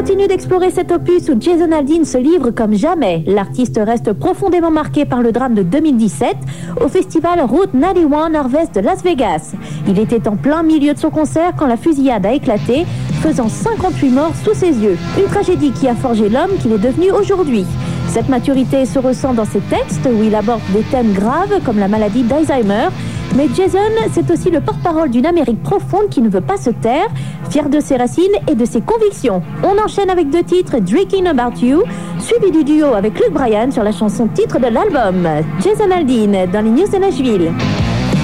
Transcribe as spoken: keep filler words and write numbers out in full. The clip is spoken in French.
continue d'explorer cet opus où Jason Aldean se livre comme jamais. L'artiste reste profondément marqué par le drame de deux mille dix-sept au festival Route quatre-vingt-onze Nord-West de Las Vegas. Il était en plein milieu de son concert quand la fusillade a éclaté, faisant cinquante-huit morts sous ses yeux. Une tragédie qui a forgé l'homme qu'il est devenu aujourd'hui. Cette maturité se ressent dans ses textes où il aborde des thèmes graves comme la maladie d'Alzheimer. Mais Jason, c'est aussi le porte-parole d'une Amérique profonde qui ne veut pas se taire, fier de ses racines et de ses convictions. On enchaîne avec deux titres, Drinking About You, suivi du duo avec Luke Bryan sur la chanson titre de l'album. Jason Aldean dans les news de Nashville.